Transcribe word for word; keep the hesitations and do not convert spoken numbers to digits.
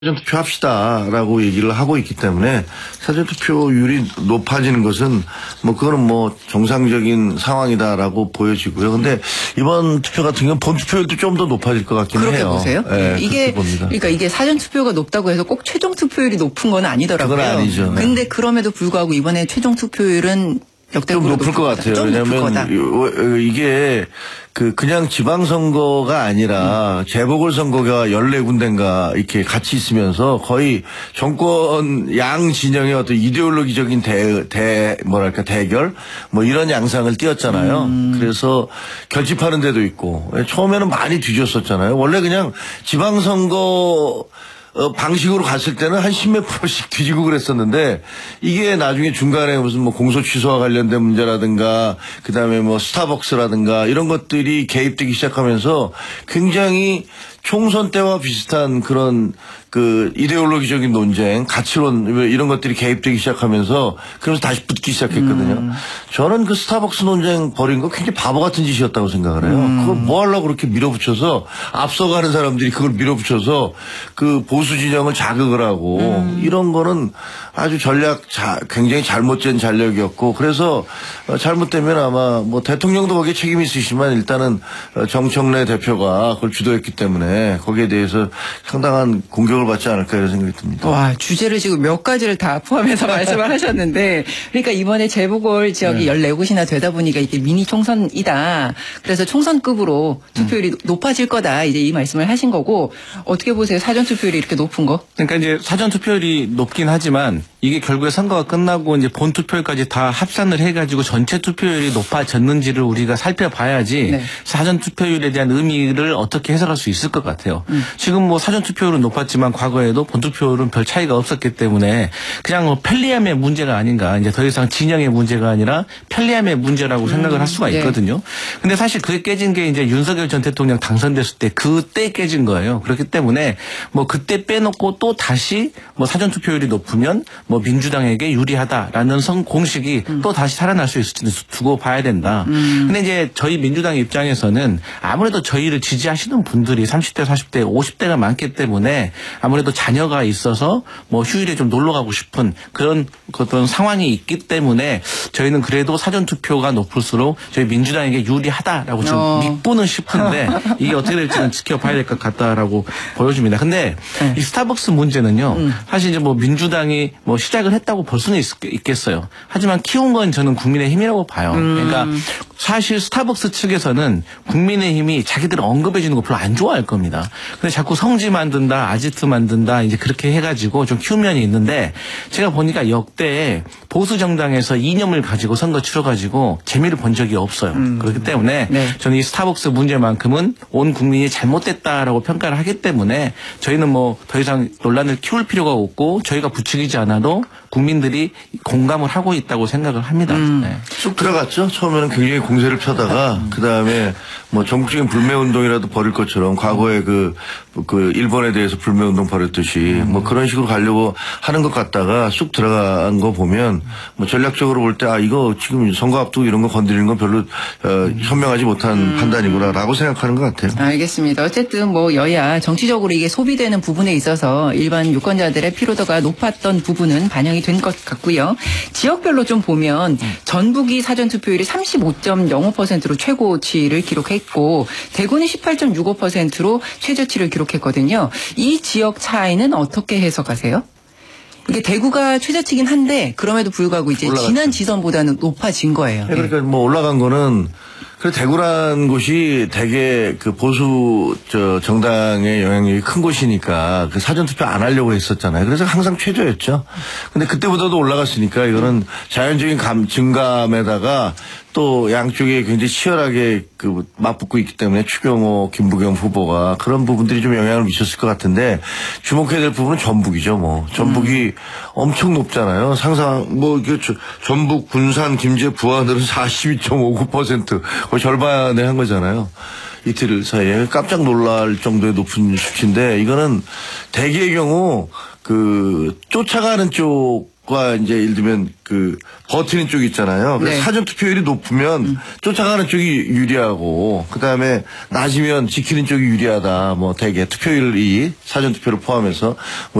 사전투표 합시다라고 얘기를 하고 있기 때문에 사전투표율이 높아지는 것은 뭐 그거는 뭐 정상적인 상황이다라고 보여지고요. 근데 이번 투표 같은 경우는 본투표율도 좀 더 높아질 것 같긴 그렇게 해요. 보세요? 네, 이게 봅니다. 그러니까 이게 사전투표가 높다고 해서 꼭 최종 투표율이 높은 건 아니더라고요. 그건 아니죠. 네. 근데 그럼에도 불구하고 이번에 최종 투표율은 좀 높을 것 같아요. 좀 왜냐하면 이게 그 그냥 지방선거가 아니라 재보궐선거가 열네 군데인가 이렇게 같이 있으면서 거의 정권 양 진영의 어떤 이데올로기적인 대, 대 뭐랄까 대결 뭐 이런 양상을 띄었잖아요. 음. 그래서 결집하는 데도 있고 처음에는 많이 뒤졌었잖아요. 원래 그냥 지방선거 어, 방식으로 갔을 때는 한 십몇 프로씩 뒤지고 그랬었는데 이게 나중에 중간에 무슨 뭐 공소 취소와 관련된 문제라든가 그다음에 뭐 스타벅스라든가 이런 것들이 개입되기 시작하면서 굉장히 총선 때와 비슷한 그런 그 이데올로기적인 논쟁, 가치론 이런 것들이 개입되기 시작하면서 그러면서 다시 붙기 시작했거든요. 음. 저는 그 스타벅스 논쟁 벌인 거 굉장히 바보 같은 짓이었다고 생각을 해요. 음. 그걸 뭐 하려고 그렇게 밀어붙여서 앞서가는 사람들이 그걸 밀어붙여서 그 보수 진영을 자극을 하고 음. 이런 거는 아주 전략 자, 굉장히 잘못된 전략이었고 그래서 잘못되면 아마 뭐 대통령도 거기에 책임이 있으시지만 일단은 정청래 대표가 그걸 주도했기 때문에 거기에 대해서 상당한 공격을 받지 않을까 이런 생각이 듭니다. 와, 주제를 지금 몇 가지를 다 포함해서 말씀을 하셨는데 그러니까 이번에 재보궐 지역이 네. 열네 곳이나 되다 보니까 이게 미니 총선이다. 그래서 총선급으로 투표율이 음. 높아질 거다. 이제 이 말씀을 하신 거고 어떻게 보세요? 사전 투표율이 이렇게 높은 거? 그러니까 이제 사전 투표율이 높긴 하지만 이게 결국에 선거가 끝나고 이제 본 투표율까지 다 합산을 해가지고 전체 투표율이 높아졌는지를 우리가 살펴봐야지 네. 사전 투표율에 대한 의미를 어떻게 해석할 수 있을 것 같아요. 음. 지금 뭐 사전 투표율은 높았지만 과거에도 본 투표율은 별 차이가 없었기 때문에 그냥 뭐 편리함의 문제가 아닌가. 이제 더 이상 진영의 문제가 아니라 편리함의 문제라고 음. 생각을 할 수가 있거든요. 네. 근데 사실 그게 깨진 게 이제 윤석열 전 대통령 당선됐을 때 그때 깨진 거예요. 그렇기 때문에 뭐 그때 빼놓고 또 다시 뭐 사전 투표율이 높으면 뭐 민주당에게 유리하다라는 성 공식이 음. 또 다시 살아날 수 있을지는 두고 봐야 된다. 음. 근데 이제 저희 민주당 입장에서는 아무래도 저희를 지지하시는 분들이 삼십 대, 사십 대, 오십 대가 많기 때문에 아무래도 자녀가 있어서 뭐 휴일에 좀 놀러 가고 싶은 그런 어떤 상황이 있기 때문에 저희는 그래도 사전 투표가 높을수록 저희 민주당에게 유리하다라고 좀 어. 믿고는 싶은데 이게 어떻게 될지는 지켜봐야 될 것 같다라고 보여집니다. 근데 네. 이 스타벅스 문제는요. 음. 사실 이제 뭐 민주당이 뭐 시작을 했다고 볼 수는 있, 있겠어요. 하지만 키운 건 저는 국민의힘이라고 봐요. 음. 그러니까 사실 스타벅스 측에서는 국민의힘이 자기들을 언급해 주는 거 별로 안 좋아할 겁니다. 근데 자꾸 성지 만든다, 아지트 만든다 이제 그렇게 해가지고 좀 키운 면이 있는데 제가 보니까 역대 보수 정당에서 이념을 가지고 선거 치러가지고 재미를 본 적이 없어요. 음. 그렇기 때문에 네. 저는 이 스타벅스 문제만큼은 온 국민이 잘못됐다라고 평가를 하기 때문에 저희는 뭐 더 이상 논란을 키울 필요가 없고 저희가 부추기지 않아도 국민들이 공감을 하고 있다고 생각을 합니다. 음. 네. 쑥 들어갔죠. 처음에는 굉장히 공세를 펴다가 음. 그 다음에 뭐 전국적인 불매운동이라도 벌일 것처럼 과거에 그, 그 일본에 대해서 불매운동 벌였듯이 음. 뭐 그런 식으로 가려고 하는 것 같다가 쑥 들어간 거 보면 뭐 전략적으로 볼 때 아 이거 지금 선거 앞두고 이런 거 건드리는 건 별로 어, 현명하지 못한 음. 판단이구나라고 생각하는 것 같아요. 알겠습니다. 어쨌든 뭐 여야 정치적으로 이게 소비되는 부분에 있어서 일반 유권자들의 피로도가 높았던 부분은 반영이 된 것 같고요. 지역별로 좀 보면 음. 전북이 사전투표율이 삼십오 점 영오 퍼센트로 최고치를 기록했고 대구는 십팔 점 육오 퍼센트로 최저치를 기록했거든요. 이 지역 차이는 어떻게 해석하세요? 이게 대구가 최저치긴 한데 그럼에도 불구하고 이제 올라갔죠. 지난 지선보다는 높아진 거예요. 네, 그러니까 뭐 올라간 거는 그 대구란 곳이 되게 그 보수 저 정당의 영향력이 큰 곳이니까 그 사전 투표 안 하려고 했었잖아요. 그래서 항상 최저였죠. 근데 그때보다도 올라갔으니까 이거는 자연적인 감 증감에다가 또 양쪽에 굉장히 치열하게 그 맞붙고 있기 때문에 추경호, 김부겸 후보가 그런 부분들이 좀 영향을 미쳤을 것 같은데 주목해야 될 부분은 전북이죠. 뭐 전북이 음. 엄청 높잖아요. 상상 뭐 이게 전북, 군산, 김제, 부안들은 사십이 점 오구 퍼센트 거의 절반에 한 거잖아요. 이틀 사이에 깜짝 놀랄 정도의 높은 수치인데 이거는 대개의 경우 그 쫓아가는 쪽 과 이제 예를 들면 그 버티는 쪽이 있잖아요. 그래서 네. 사전 투표율이 높으면 음. 쫓아가는 쪽이 유리하고 그다음에 낮으면 지키는 쪽이 유리하다. 뭐 대개 투표율이 사전 투표를 포함해서 뭐